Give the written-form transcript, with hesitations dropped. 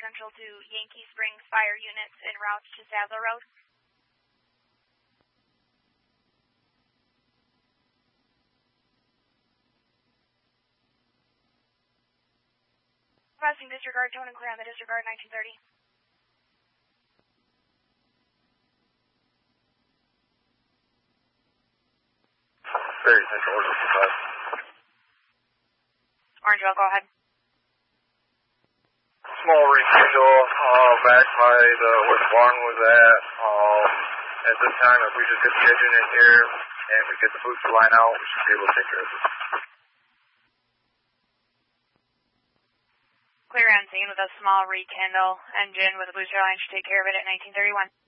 Central to Yankee Springs Fire units en route to Sadler Road. Requesting disregard, tone and clear on the disregard 1930. Very Central, order 55. Orangeville, go ahead. Small rekindle back by where the barn was at. At this time, if we just get the engine in here and we get the booster line out, we should be able to take care of it. Clear on scene with a small rekindle. Engine with a booster line should take care of it at 1931.